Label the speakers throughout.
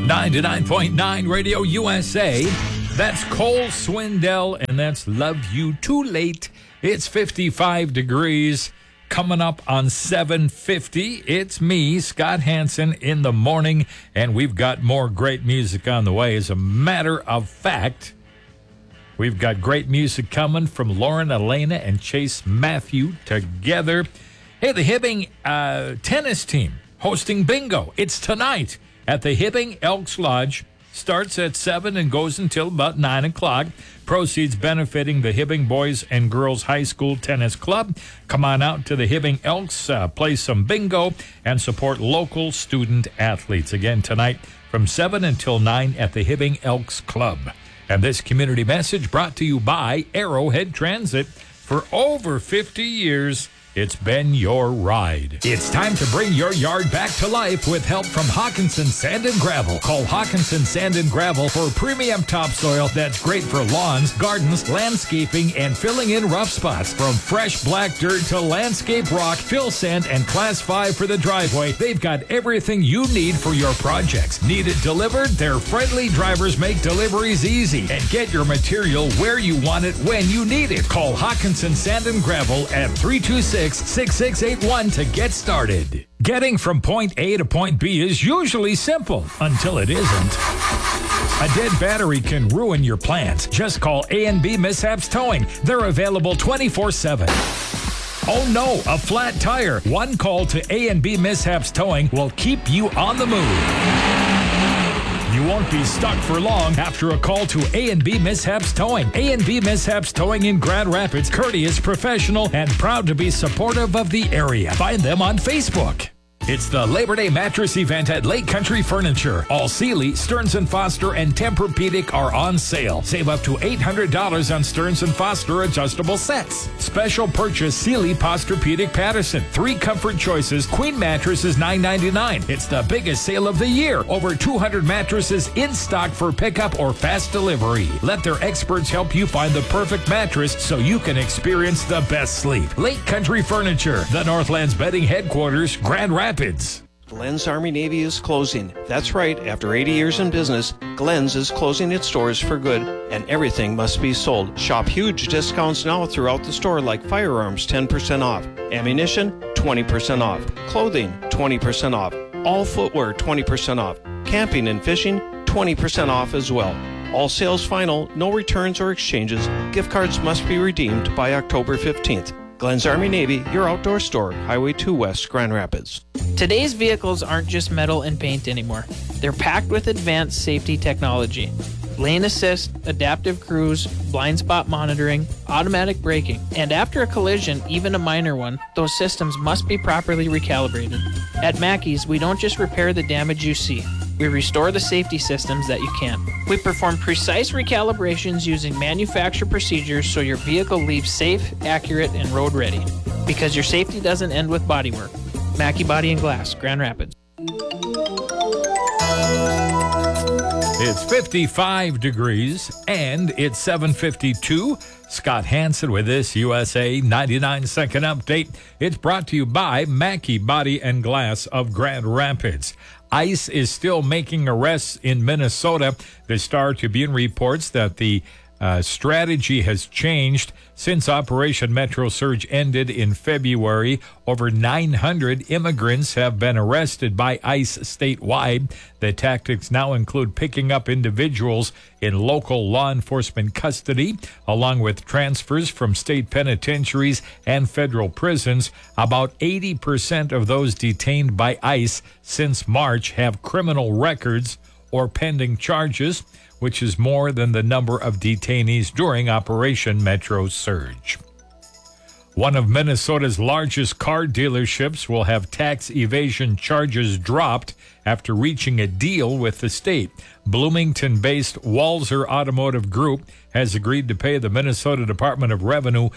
Speaker 1: 99.9 Radio USA. That's Cole Swindell, and that's Love You Too Late. It's 55 degrees. Coming up on 7:50, it's me, Scott Hansen, in the morning, and we've got more great music on the way. As a matter of fact, we've got great music coming from Lauren Elena and Chase Matthew together. Hey, the Hibbing tennis team hosting bingo. It's tonight at the Hibbing Elks Lodge. Starts at 7 and goes until about 9 o'clock. Proceeds benefiting the Hibbing Boys and Girls High School Tennis Club. Come on out to the Hibbing Elks, play some bingo, and support local student athletes. Again, tonight from 7 until 9 at the Hibbing Elks Club. And this community message brought to you by Arrowhead Transit. For over 50 years, it's been your ride. It's time to bring your yard back to life with help from Hawkinson Sand and Gravel. Call Hawkinson Sand and Gravel for premium topsoil that's great for lawns, gardens, landscaping, and filling in rough spots. From fresh black dirt to landscape rock, fill sand, and Class 5 for the driveway, they've got everything you need for your projects. Need it delivered? Their friendly drivers make deliveries easy. And get your material where you want it when you need it. Call Hawkinson Sand and Gravel at 326-6681 to get started. Getting from point A to point B is usually simple until it isn't. A dead battery can ruin your plans. Just call A&B Mishaps Towing. They're available 24/7. Oh no, a flat tire. One call to A&B Mishaps Towing will keep you on the move. You won't be stuck for long after a call to A&B Mishaps Towing. A&B Mishaps Towing in Grand Rapids, courteous, professional, and proud to be supportive of the area. Find them on Facebook. It's the Labor Day mattress event at Lake Country Furniture. All Sealy, Stearns & Foster, and Tempur-Pedic are on sale. Save up to $800 on Stearns & Foster adjustable sets. Special purchase Sealy Posturepedic Patterson. 3 comfort choices. Queen mattress is $9.99. It's the biggest sale of the year. Over 200 mattresses in stock for pickup or fast delivery. Let their experts help you find the perfect mattress so you can experience the best sleep. Lake Country Furniture, the Northlands Bedding Headquarters, Grand Rapids.
Speaker 2: Glenn's Army Navy is closing. That's right, after 80 years in business, Glenn's is closing its doors for good, and everything must be sold. Shop huge discounts now throughout the store, like firearms 10% off, ammunition 20% off, clothing 20% off, all footwear 20% off, camping and fishing 20% off as well. All sales final, no returns or exchanges. Gift cards must be redeemed by October 15th. Glenn's Army Navy, your outdoor store, Highway 2 West, Grand Rapids.
Speaker 3: Today's vehicles aren't just metal and paint anymore. They're packed with advanced safety technology. Lane assist, adaptive cruise, blind spot monitoring, automatic braking. And after a collision, even a minor one, those systems must be properly recalibrated. At Mackey's, we don't just repair the damage you see. We restore the safety systems that you can't. We perform precise recalibrations using manufacturer procedures so your vehicle leaves safe, accurate, and road ready. Because your safety doesn't end with bodywork. Mackey Body and Glass, Grand Rapids.
Speaker 1: It's 55 degrees, and it's 7:52. Scott Hansen with this USA 99-second update. It's brought to you by Mackey Body and Glass of Grand Rapids. ICE is still making arrests in Minnesota. The Star Tribune reports that the strategy has changed since Operation Metro Surge ended in February. Over 900 immigrants have been arrested by ICE statewide. The tactics now include picking up individuals in local law enforcement custody, along with transfers from state penitentiaries and federal prisons. About 80% of those detained by ICE since March have criminal records or pending charges, which is more than the number of detainees during Operation Metro Surge. One of Minnesota's largest car dealerships will have tax evasion charges dropped after reaching a deal with the state. Bloomington-based Walzer Automotive Group has agreed to pay the Minnesota Department of Revenue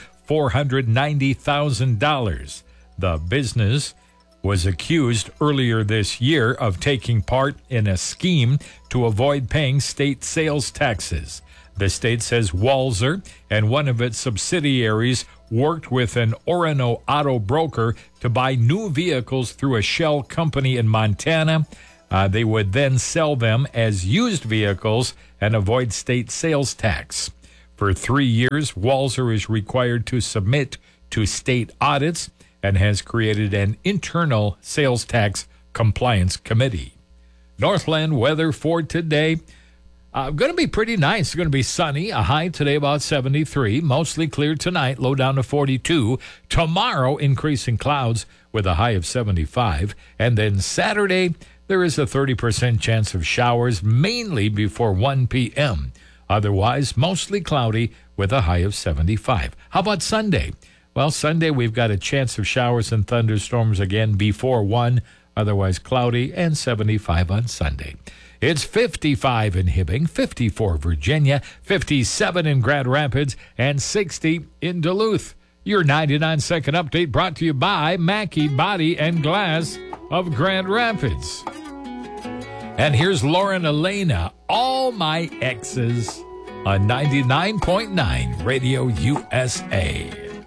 Speaker 1: $490,000. The business was accused earlier this year of taking part in a scheme to avoid paying state sales taxes. The state says Walzer and one of its subsidiaries worked with an Orono auto broker to buy new vehicles through a shell company in Montana. They would then sell them as used vehicles and avoid state sales tax. For 3 years, Walser is required to submit to state audits and has created an internal sales tax compliance committee. Northland weather for today. Going to be pretty nice. It's going to be sunny. A high today about 73. Mostly clear tonight. Low down to 42. Tomorrow, increasing clouds with a high of 75. And then Saturday, there is a 30% chance of showers, mainly before 1 p.m. Otherwise, mostly cloudy with a high of 75. How about Sunday? Well, Sunday, we've got a chance of showers and thunderstorms again before 1. Otherwise, cloudy and 75 on Sunday. It's 55 in Hibbing, 54 Virginia, 57 in Grand Rapids, and 60 in Duluth. Your 99-second update brought to you by Mackey Body and Glass of Grand Rapids. And here's Lauren Elena, All My Exes, on 99.9 Radio USA.